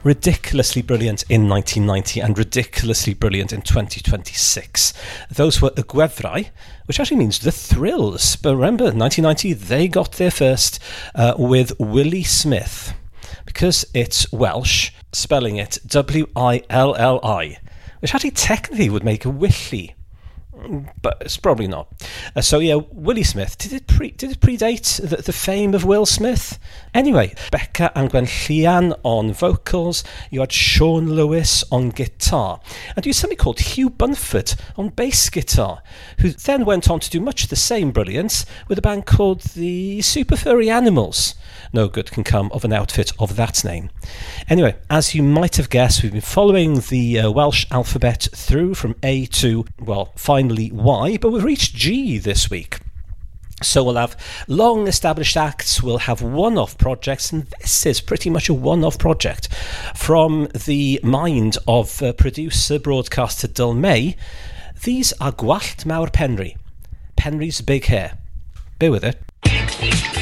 ridiculously brilliant in 1990 and ridiculously brilliant in 2026. Those were y Gwefrau, which actually means the thrills. But remember, 1990, they got there first with Willi Smith. Because it's Welsh, spelling it Willi, which actually technically would make a Willy. But it's probably not. Willi Smith. Did it predate the fame of Will Smith? Anyway, Becca and Gwen Llian on vocals. You had Sean Lewis on guitar. And you had somebody called Hugh Bunford on bass guitar, who then went on to do much the same brilliance with a band called the Super Furry Animals. No good can come of an outfit of that name. Anyway, as you might have guessed, we've been following the Welsh alphabet through from A to, well, finally Y, but we've reached G this week. So we'll have long established acts, we'll have one-off projects, and this is pretty much a one-off project from the mind of producer, broadcaster Dyl May. These are Gwallt Mawr Penri, Penri's Big Hair. Bear with it.